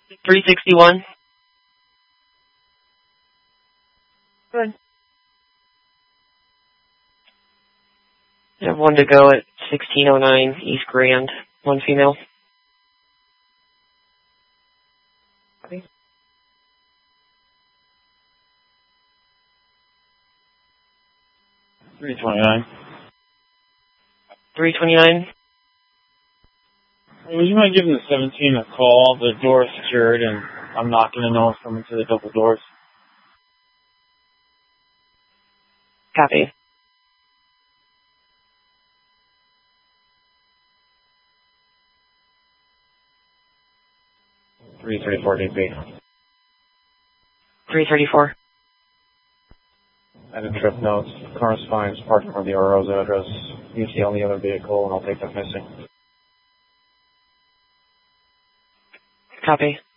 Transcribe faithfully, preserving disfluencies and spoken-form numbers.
three sixty-one. Good. I have one to go at sixteen oh nine East Grand. One female. Okay. three twenty-nine. three twenty-nine. Would you mind giving the seventeen a call? The door is secured and I'm not going to know if someone's in the double doors. Copy. three thirty-four D P. three thirty-four. I did trip notes. Car is fine. It's parked in front of the R O's address. You see on the other vehicle and I'll take that missing. Copy.